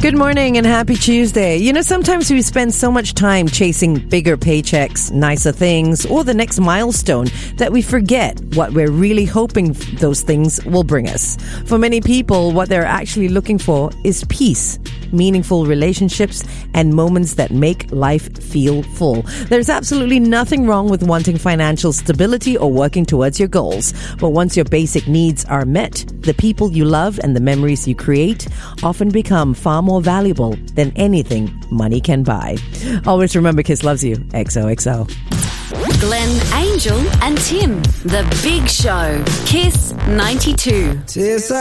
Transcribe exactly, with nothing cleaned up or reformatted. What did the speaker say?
Good morning and happy Tuesday. You know, sometimes we spend so much time chasing bigger paychecks, nicer things, or the next milestone that we forget what we're really hoping those things will bring us. For many people, what they're actually looking for is peace, meaningful relationships, and moments that make life feel full. There's absolutely nothing wrong with wanting financial stability or working towards your goals. But once your basic needs are met, the people you love and the memories you create often become far more valuable than anything money can buy. Always remember, Kiss loves you. X O X O. Glenn, Angel and Tim. The Big Show. Kiss ninety-two.